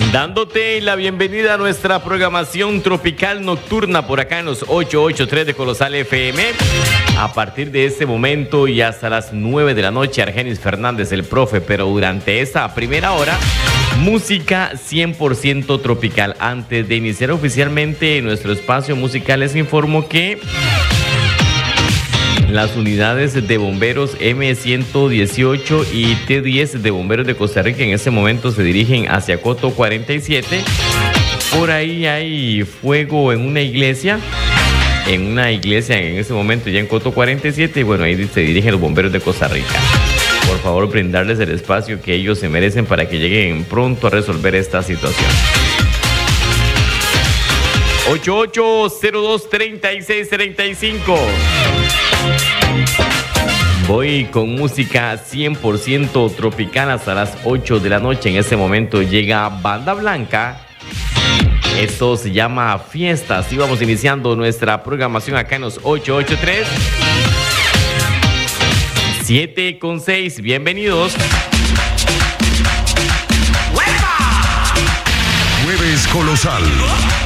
Dándote la bienvenida a nuestra programación tropical nocturna por acá en los 883 de Colosal FM. A partir de este momento y hasta las 9 de la noche, Argenis Fernández, el profe, pero durante esta primera hora, música 100% tropical. Antes de iniciar oficialmente nuestro espacio musical, les informo que las unidades de bomberos M118 y T10 de bomberos de Costa Rica en este momento se dirigen hacia Coto 47. Por ahí hay fuego en una iglesia. En este momento ya en Coto 47. Y bueno, ahí se dirigen los bomberos de Costa Rica. Por favor, brindarles el espacio que ellos se merecen para que lleguen pronto a resolver esta situación. 88023635. Voy con música 100% tropical hasta las 8 de la noche. En este momento llega Banda Blanca. Esto se llama Fiestas. Y vamos iniciando nuestra programación acá en los 883. 7:06. Bienvenidos. Jueves Colosal.